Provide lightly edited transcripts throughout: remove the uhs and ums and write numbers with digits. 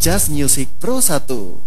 Jazz Music Pro 1.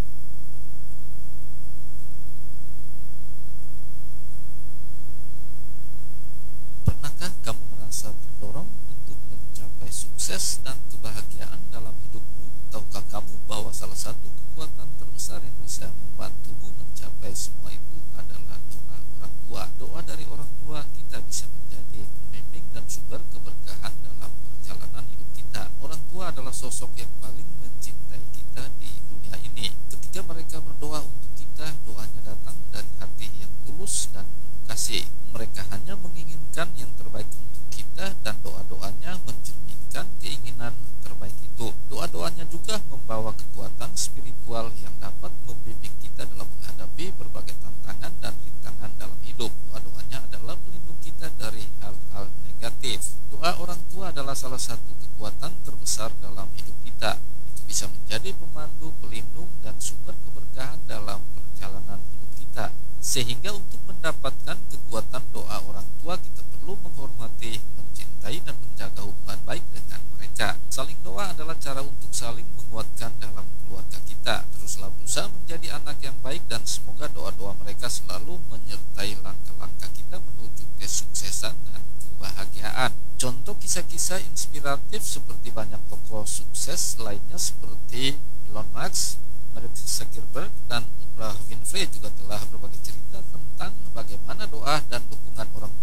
Pernahkah kamu merasa terdorong untuk mencapai sukses dan kebahagiaan dalam hidupmu? Tahukah kamu bahwa salah satu kekuatan terbesar yang bisa membantumu mencapai semua itu adalah doa orang tua. Doa dari orang tua kita bisa menjadi pembimbing dan sumber keberkahan dalam perjalanan hidup kita. Orang tua adalah sosok yang paling mencintai kita di dunia ini. Ketika mereka berdoa untuk kita, doanya datang dari hati yang tulus dan penuh kasih. Mereka hanya menginginkan yang terbaik untuk kita, dan doa-doanya mencerminkan keinginan terbaik itu. Doa-doanya juga membawa kekuatan spiritual yang dapat membimbing kita dalam menghadapi berbagai tantangan dan rintangan dalam hidup. Doa-doanya adalah pelindung kita dari hal-hal negatif. Doa orang tua adalah salah satu kekuatan terbesar dalam hidup kita. Itu bisa menjadi pemandu, pelindung, dan sumber keberkahan dalam perjalanan hidup kita. Sehingga untuk mendapatkan kekuatan doa orang tua, kita perlu menghormati, mencintai, dan menjaga hubungan baik dengan mereka. Saling doa adalah cara untuk saling menguatkan dalam keluarga kita. Teruslah berusaha menjadi anak yang baik, dan semoga doa-doa mereka selalu menyertai langkah-langkah kita menuju kesuksesan dan kebahagiaan. Contoh kisah-kisah inspiratif seperti banyak tokoh sukses lainnya seperti Elon Musk, Mark Zuckerberg, dan Oprah Winfrey juga telah berbagi cerita tentang bagaimana doa dan dukungan orang